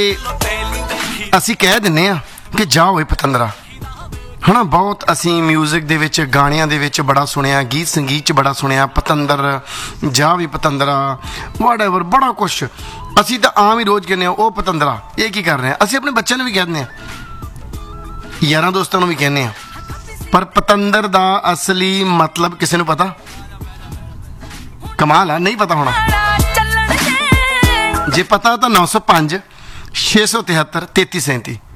ਅਸੀਂ ਕਹਿ ਦਿੰਦੇ ਆ ਕਿ ਜਾ ਓਏ ਪਤੰਦਰਾ, ਹੈ ਨਾ। ਬਹੁਤ ਅਸੀਂ ਮਿਊਜ਼ਿਕ ਦੇ ਵਿੱਚ, ਗਾਣਿਆਂ ਦੇ ਵਿੱਚ ਬੜਾ ਸੁਣਿਆ, ਗੀਤ ਸੰਗੀਤ 'ਚ ਬੜਾ ਸੁਣਿਆ, ਪਤੰਦਰ, ਜਾ ਵੀ ਪਤੰਦਰਾ, ਵਾਟਐਵਰ, ਬੜਾ ਕੁਛ। ਅਸੀਂ ਤਾਂ ਆਮ ਹੀ ਰੋਜ਼ ਕਹਿੰਦੇ ਹਾਂ ਉਹ ਪਤੰਦਰਾ, ਇਹ ਕੀ ਕਰ ਰਹੇ ਆ। ਅਸੀਂ ਆਪਣੇ ਬੱਚਿਆਂ ਨੂੰ ਵੀ ਕਹਿ ਦਿੰਦੇ ਹਾਂ, ਯਾਰਾਂ ਦੋਸਤਾਂ ਨੂੰ ਵੀ ਕਹਿੰਦੇ ਹਾਂ। ਪਰ ਪਤੰਦਰ ਦਾ ਅਸਲੀ ਮਤਲਬ ਕਿਸੇ ਨੂੰ ਪਤਾ? ਕਮਾਲ ਆ, ਨਹੀਂ ਪਤਾ ਹੋਣਾ। ਜੇ ਪਤਾ ਤਾਂ 905 673 3337